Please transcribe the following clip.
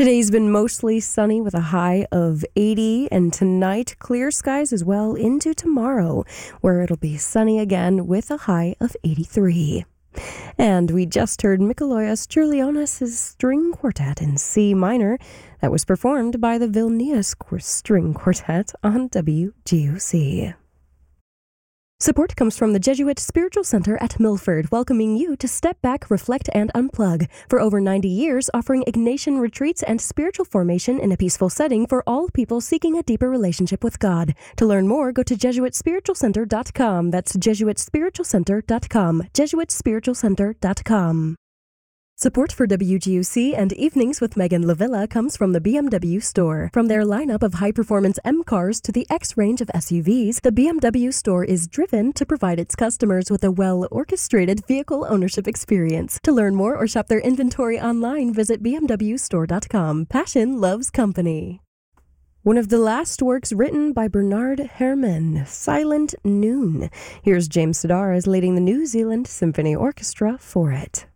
Today's been mostly sunny with a high of 80, and tonight clear skies as well into tomorrow, where it'll be sunny again with a high of 83. And we just heard Mikolajos Čiurlionis' string quartet in C minor that was performed by the Vilnius String Quartet on WGUC. Support comes from the Jesuit Spiritual Center at Milford, welcoming you to step back, reflect, and unplug. For over 90 years, offering Ignatian retreats and spiritual formation in a peaceful setting for all people seeking a deeper relationship with God. To learn more, go to JesuitSpiritualCenter.com. That's JesuitSpiritualCenter.com. JesuitSpiritualCenter.com. Support for WGUC and Evenings with Megan Lavilla comes from the BMW Store. From their lineup of high-performance M cars to the X range of SUVs, the BMW Store is driven to provide its customers with a well-orchestrated vehicle ownership experience. To learn more or shop their inventory online, visit bmwstore.com. Passion loves company. One of the last works written by Bernard Herrmann, Silent Noon. Here's James Sedaris leading the New Zealand Symphony Orchestra for it.